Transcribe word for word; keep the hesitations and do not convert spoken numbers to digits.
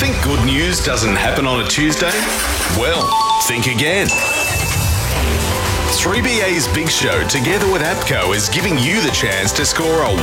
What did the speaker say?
Think good news doesn't happen on a Tuesday? Well, think again. three B A's Big Show, together with APCO, is giving you the chance to score a